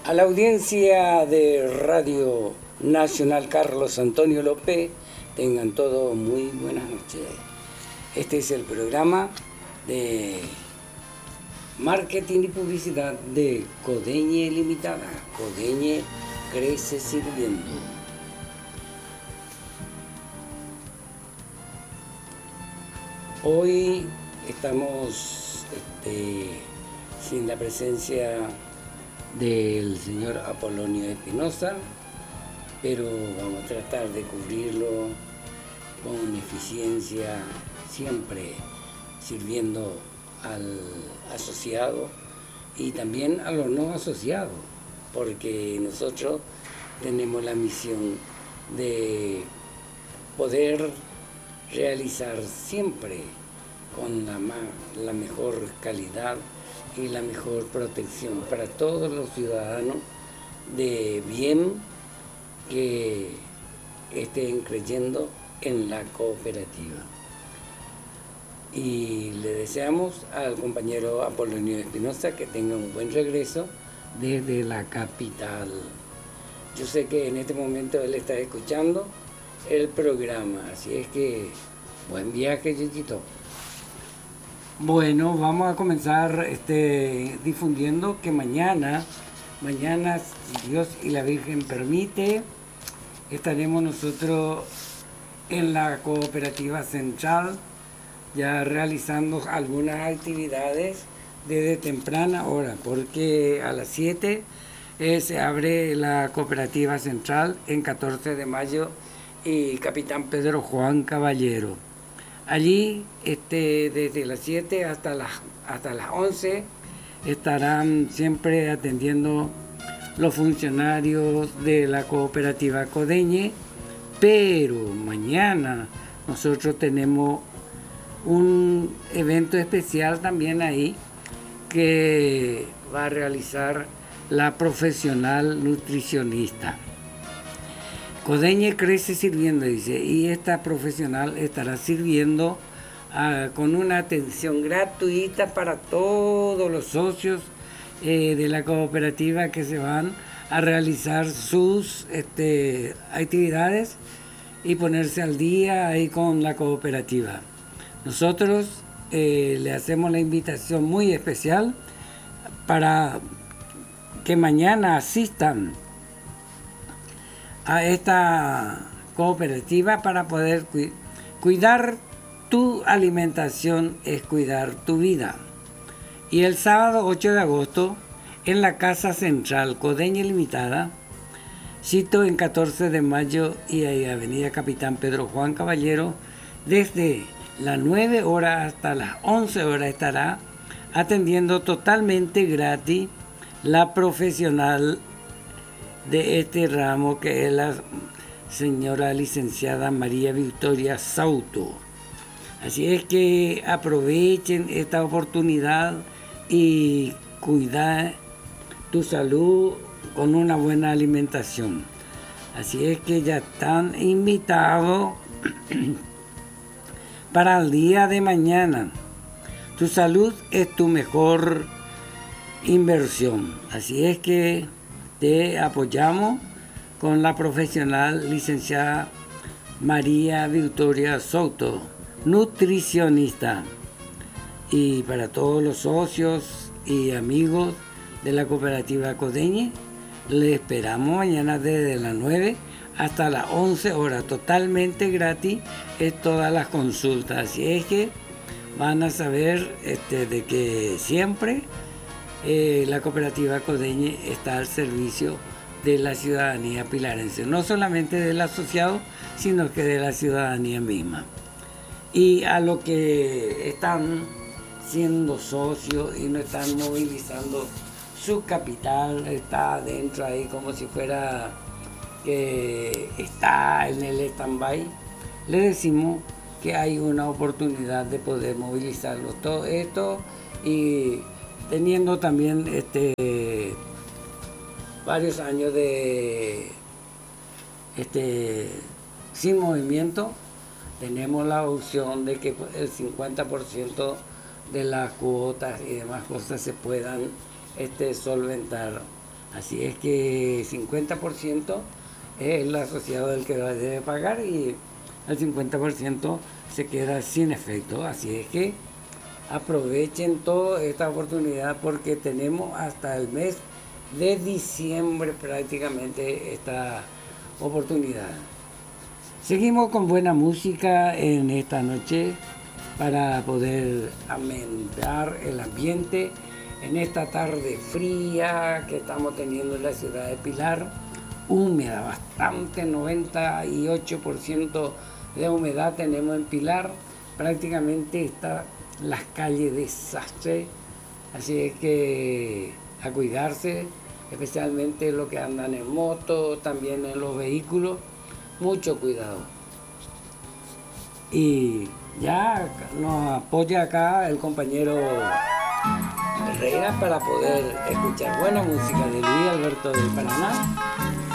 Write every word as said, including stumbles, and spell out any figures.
A la audiencia de Radio Nacional Carlos Antonio López, tengan todos muy buenas noches. Este es el programa de marketing y publicidad de Codeñe Limitada. Codeñe crece sirviendo. Hoy estamos este, sin la presencia del señor Apolonio Espinosa, pero vamos a tratar de cubrirlo con eficiencia, siempre sirviendo al asociado y también a los no asociados, porque nosotros tenemos la misión de poder realizar siempre con la, más, la mejor calidad y la mejor protección para todos los ciudadanos de bien que estén creyendo en la cooperativa. Y le deseamos al compañero Apolonio Espinosa que tenga un buen regreso desde la capital. Yo sé que en este momento él está escuchando el programa, así es que buen viaje, Chichito. Bueno, vamos a comenzar este, difundiendo que mañana, mañana, si Dios y la Virgen permite, estaremos nosotros en la Cooperativa Central ya realizando algunas actividades desde temprana hora, porque a las siete eh, se abre la Cooperativa Central en catorce de mayo y Capitán Pedro Juan Caballero. Allí, este, desde las siete hasta las, hasta las once, estarán siempre atendiendo los funcionarios de la cooperativa Codeñe, pero mañana nosotros tenemos un evento especial también ahí que va a realizar la profesional nutricionista. Codeñe crece sirviendo, dice, y esta profesional estará sirviendo uh, con una atención gratuita para todos los socios eh, de la cooperativa que se van a realizar sus este, actividades y ponerse al día ahí con la cooperativa. Nosotros eh, le hacemos la invitación muy especial para que mañana asistan a esta cooperativa para poder cu- cuidar tu alimentación, es cuidar tu vida. Y el sábado ocho de agosto, en la Casa Central Codeñe Limitada, sito en catorce de mayo y Avenida Capitán Pedro Juan Caballero, desde las nueve horas hasta las once horas estará atendiendo totalmente gratis la profesional de este ramo, que es la señora licenciada María Victoria Sauto. Así es que aprovechen esta oportunidad y cuida tu salud con una buena alimentación. Así es que ya están invitados para el día de mañana. Tu salud es tu mejor inversión. Así es que te apoyamos con la profesional licenciada María Victoria Soto, nutricionista. Y para todos los socios y amigos de la cooperativa Codeñe, le esperamos mañana desde las nueve hasta las once horas, totalmente gratis, es todas las consultas. Así es que van a saber este, de que siempre Eh, la cooperativa Codeñe está al servicio de la ciudadanía pilarense, no solamente del asociado, sino que de la ciudadanía misma. Y a los que están siendo socios y no están movilizando su capital, está adentro ahí como si fuera que está en el stand-by, le decimos que hay una oportunidad de poder movilizarlos todo esto y teniendo también este, varios años de este, sin movimiento, tenemos la opción de que el cincuenta por ciento de las cuotas y demás cosas se puedan este, solventar Así es que cincuenta por ciento es el asociado el que debe pagar y el cincuenta por ciento se queda sin efecto. Así es que aprovechen toda esta oportunidad porque tenemos hasta el mes de diciembre prácticamente esta oportunidad. Seguimos con buena música en esta noche para poder amenizar el ambiente en esta tarde fría que estamos teniendo en la ciudad de Pilar, húmeda, bastante, noventa y ocho por ciento de humedad tenemos en Pilar, prácticamente está las calles desastre, así es que a cuidarse, especialmente los que andan en moto, también en los vehículos, mucho cuidado. Y ya nos apoya acá el compañero Herrera para poder escuchar buena música de Luis Alberto del Paraná.